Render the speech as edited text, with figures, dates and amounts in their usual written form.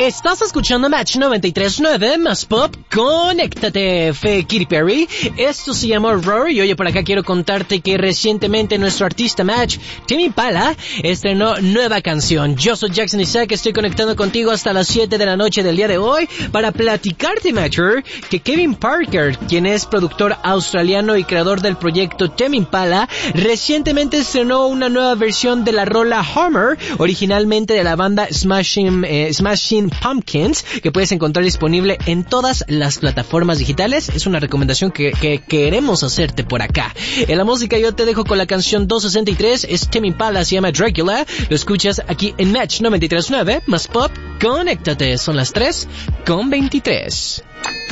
Estás escuchando Match 93.9 más Pop. Conéctate, fue Katy Perry. Esto se llama Roar. Y oye, por acá quiero contarte que recientemente nuestro artista Match, Tame Impala, estrenó nueva canción. Yo soy Jackson Isaac, estoy conectando contigo hasta las 7 de la noche del día de hoy para platicarte, Matcher, que Kevin Parker, quien es productor australiano y creador del proyecto Tame Impala, recientemente estrenó una nueva versión de la rola Hammer, originalmente de la banda Smashing Pumpkins, que puedes encontrar disponible en todas las plataformas digitales. Es una recomendación que queremos hacerte por acá. En la música yo te dejo con la canción 263, es Tame Impala, se llama Dracula. Lo escuchas aquí en Match 93.9 más Pop. Conéctate, son las 3:23.